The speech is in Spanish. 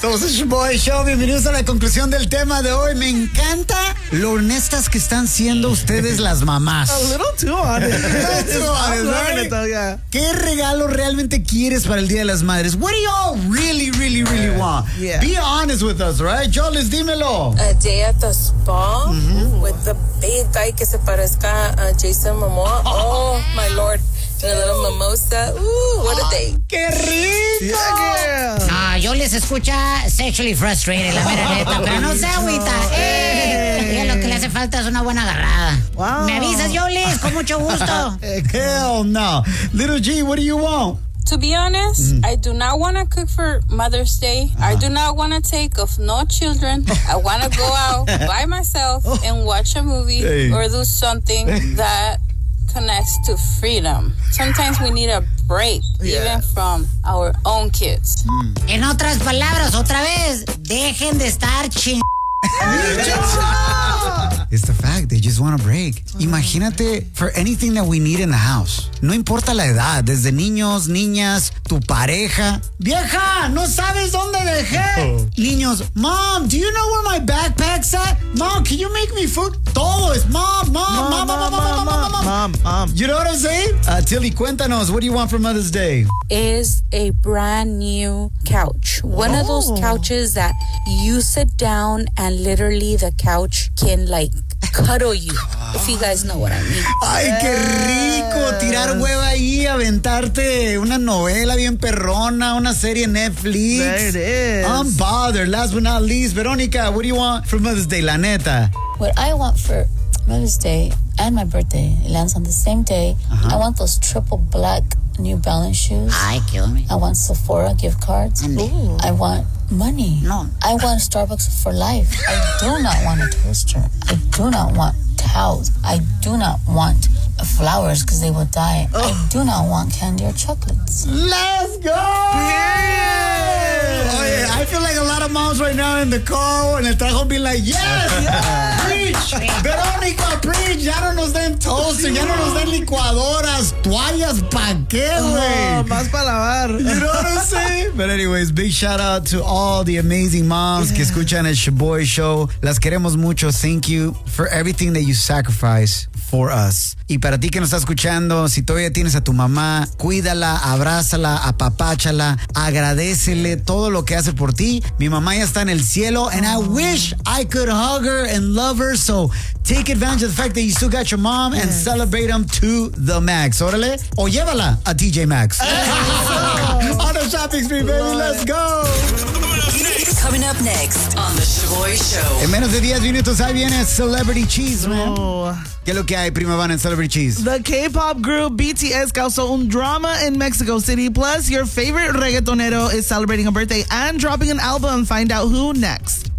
Somos el Shoboy Show. Bienvenidos a la conclusión del tema de hoy. Me encanta lo honestas que están siendo ustedes las mamás. A little too honest. ¿Qué regalo realmente quieres para el Día de las Madres? What do y'all really want? Yeah. Be honest with us, right? Jolis, dímelo. A day at the spa with the big guy que se parezca a Jason Momoa. Oh, my Lord. And a little mimosa. Ooh, what a day. ¡Qué rico! Yeah. Ah, yo les escucha sexually frustrated, la mera neta, pero no se agüita. Y lo que le hace falta es una buena agarrada. Wow. ¿Me avisas, Yolis? Con mucho gusto. Hell no. Little G, what do you want? To be honest, I do not want to cook for Mother's Day. I do not want to take off no children. I want to go out by myself and watch a movie or do something that connects to freedom. Sometimes we need a break, even from our own kids. En otras palabras, otra vez, dejen de estar It's the fact, they just want a break. Imagínate, for anything that we need in the house. No importa la edad, desde niños, niñas, tu pareja. Vieja, no sabes dónde dejé. Niños, Mom, do you know where my backpack's at? Mom, can you make me food? Todo es Mom. You know what I'm saying? Tilly, cuéntanos, what do you want for Mother's Day? Is a brand new couch. One of those couches that you sit down and literally the couch can like cuddle you, if you guys know what I mean. Ay, qué rico, tirar hueva ahí, aventarte una novela bien perrona, una serie en Netflix. There it is. I'm bothered. Last but not least, Veronica, what do you want for Mother's Day, la neta? What I want for Mother's Day and my birthday, it lands on the same day. I want those triple black New Balance shoes. Ay, kill me. I want Sephora gift cards. Ooh. I want money. No. I want Starbucks for life. I do not want a toaster. I do not want towels. I do not want flowers because they will die. I do not want candy or chocolates. Let's go! Oye, I feel like a lot of moms right now in the car, en el trabajo, being like, yes! Preach! Verónica, preach! Ya no nos den toaster, ya no nos den licuadoras, toallas, ¿pa' qué, güey? Más para lavar. You know what I'm saying? But anyways, big shout out to all the amazing moms que escuchan el Shoboy Show. Las queremos mucho. Thank you for everything that you sacrifice for us. Y para ti que nos está escuchando, si todavía tienes a tu mamá, cuídala, abrázala, apapáchala, agradécele todo lo que hace por ti. Mi mamá ya está en el cielo, and I wish I could hug her and love her. So take advantage of the fact that you still got your mom and celebrate them to the max. Órale, o llévala a TJ Maxx. On the shopping street, baby, let's go. Coming up next on The Shoboy Show. En menos de 10 minutos ahí viene Celebrity Cheese, man. Oh. ¿Qué es lo que hay, prima Vana, en Celebrity Cheese? The K-pop group BTS causó un drama in Mexico City. Plus, your favorite reggaetonero is celebrating a birthday and dropping an album. Find out who next.